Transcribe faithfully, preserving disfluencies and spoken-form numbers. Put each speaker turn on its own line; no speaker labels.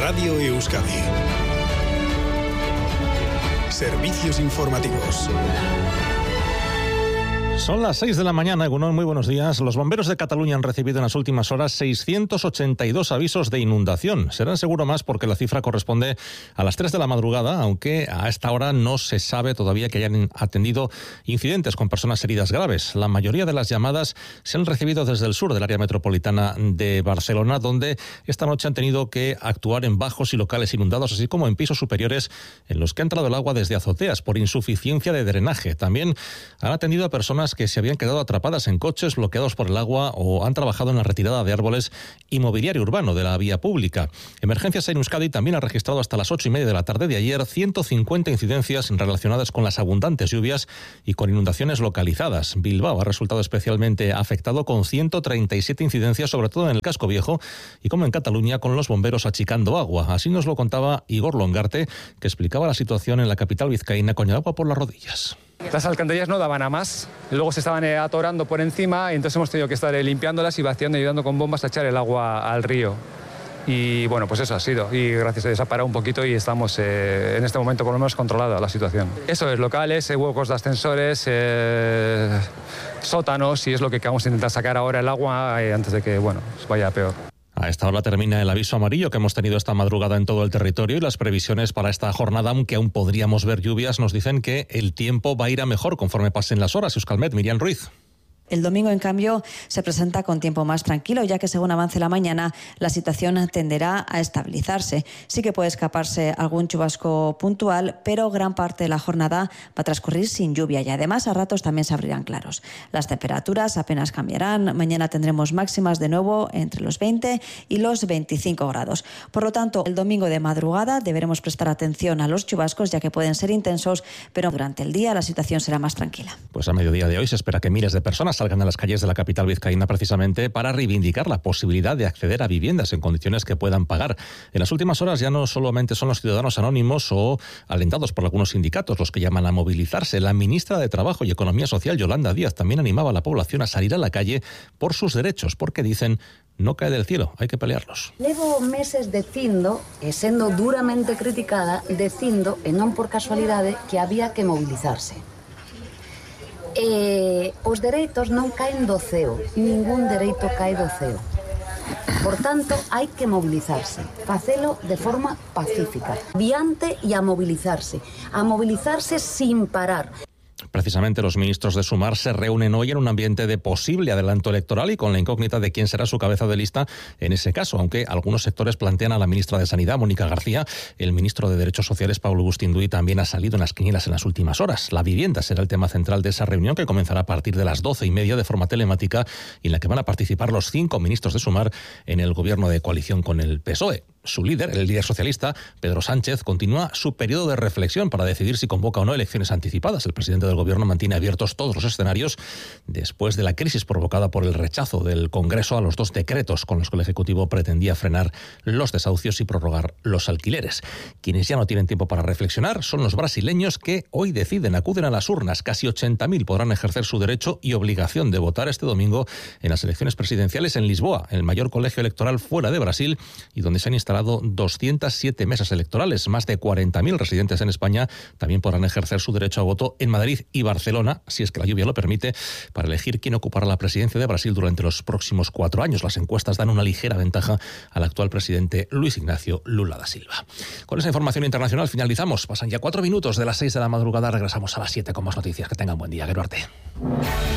Radio Euskadi. Servicios informativos.
Son las seis de la mañana, Egunon, muy buenos días. Los bomberos de Cataluña han recibido en las últimas horas seiscientos ochenta y dos avisos de inundación. Serán seguro más porque la cifra corresponde a las tres de la madrugada, aunque a esta hora no se sabe todavía que hayan atendido incidentes con personas heridas graves. La mayoría de las llamadas se han recibido desde el sur del área metropolitana de Barcelona, donde esta noche han tenido que actuar en bajos y locales inundados, así como en pisos superiores en los que ha entrado el agua desde azoteas por insuficiencia de drenaje. También han atendido a personas que se habían quedado atrapadas en coches bloqueados por el agua o han trabajado en la retirada de árboles y mobiliario urbano de la vía pública. Emergencias en Euskadi también ha registrado hasta las ocho y media de la tarde de ayer ciento cincuenta incidencias relacionadas con las abundantes lluvias y con inundaciones localizadas. Bilbao ha resultado especialmente afectado con ciento treinta y siete incidencias, sobre todo en el casco viejo, y como en Cataluña, con los bomberos achicando agua. Así nos lo contaba Igor Longarte, que explicaba la situación en la capital vizcaína con el agua por las rodillas.
Las alcantarillas no daban a más, luego se estaban atorando por encima y entonces hemos tenido que estar limpiándolas y vaciando y ayudando con bombas a echar el agua al río. Y bueno, pues eso ha sido, y gracias a Dios ha parado un poquito y estamos eh, en este momento por lo menos controlada la situación. Eso es, locales, eh, huecos de ascensores, eh, sótanos, y es lo que vamos a intentar sacar ahora el agua eh, antes de que, bueno, vaya peor.
A esta hora termina el aviso amarillo que hemos tenido esta madrugada en todo el territorio, y las previsiones para esta jornada, aunque aún podríamos ver lluvias, nos dicen que el tiempo va a ir a mejor conforme pasen las horas. Euskalmet, Miriam Ruiz.
El domingo, en cambio, se presenta con tiempo más tranquilo, ya que según avance la mañana, la situación tenderá a estabilizarse. Sí que puede escaparse algún chubasco puntual, pero gran parte de la jornada va a transcurrir sin lluvia y además a ratos también se abrirán claros. Las temperaturas apenas cambiarán. Mañana tendremos máximas de nuevo entre los veinte y los veinticinco grados. Por lo tanto, el domingo de madrugada deberemos prestar atención a los chubascos, ya que pueden ser intensos, pero durante el día la situación será más tranquila.
Pues a mediodía de hoy se espera que miles de personas salgan a las calles de la capital vizcaína precisamente para reivindicar la posibilidad de acceder a viviendas en condiciones que puedan pagar. En las últimas horas ya no solamente son los ciudadanos anónimos o alentados por algunos sindicatos los que llaman a movilizarse. La ministra de Trabajo y Economía Social, Yolanda Díaz, también animaba a la población a salir a la calle por sus derechos, porque dicen no cae del cielo, hay que pelearlos.
Levo meses dicindo, e sendo duramente criticada, dicindo, e non por casualidade, que había que movilizarse. Eh, os dereitos non caen do ceo, ningún dereito cae do ceo. Por tanto, hai que movilizarse, facelo de forma pacífica, diante e a movilizarse, a movilizarse sin parar.
Precisamente los ministros de Sumar se reúnen hoy en un ambiente de posible adelanto electoral y con la incógnita de quién será su cabeza de lista en ese caso, aunque algunos sectores plantean a la ministra de Sanidad, Mónica García. El ministro de Derechos Sociales, Pablo Gustinduy, también ha salido en las quinielas en las últimas horas. La vivienda será el tema central de esa reunión, que comenzará a partir de las doce y media de forma telemática, y en la que van a participar los cinco ministros de Sumar en el gobierno de coalición con el P S O E. Su líder, el líder socialista, Pedro Sánchez, continúa su periodo de reflexión para decidir si convoca o no elecciones anticipadas. El presidente del gobierno mantiene abiertos todos los escenarios después de la crisis provocada por el rechazo del Congreso a los dos decretos con los que el Ejecutivo pretendía frenar los desahucios y prorrogar los alquileres. Quienes ya no tienen tiempo para reflexionar son los brasileños, que hoy deciden, acuden a las urnas. Casi ochenta mil podrán ejercer su derecho y obligación de votar este domingo en las elecciones presidenciales en Lisboa, el mayor colegio electoral fuera de Brasil, y donde se han instalado doscientas siete mesas electorales. Más de cuarenta mil residentes en España también podrán ejercer su derecho a voto en Madrid y Barcelona, si es que la lluvia lo permite, para elegir quién ocupará la presidencia de Brasil durante los próximos cuatro años. Las encuestas dan una ligera ventaja al actual presidente Luis Ignacio Lula da Silva. Con esa información internacional finalizamos. Pasan ya cuatro minutos de las seis de la madrugada. Regresamos a las siete con más noticias. Que tengan buen día. Geruarte.